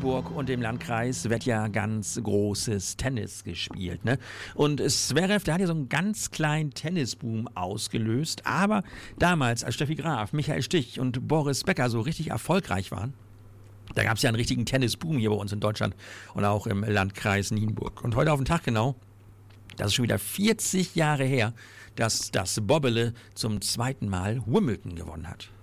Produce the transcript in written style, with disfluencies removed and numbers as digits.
Nienburg und im Landkreis wird ja ganz großes Tennis gespielt, ne? Und Zverev, der hat ja so einen ganz kleinen Tennisboom ausgelöst, aber damals, als Steffi Graf, Michael Stich und Boris Becker so richtig erfolgreich waren, da gab es ja einen richtigen Tennisboom hier bei uns in Deutschland und auch im Landkreis Nienburg. Und heute auf den Tag genau, das ist schon wieder 40 Jahre her, dass das Bobbele zum zweiten Mal Wimbledon gewonnen hat.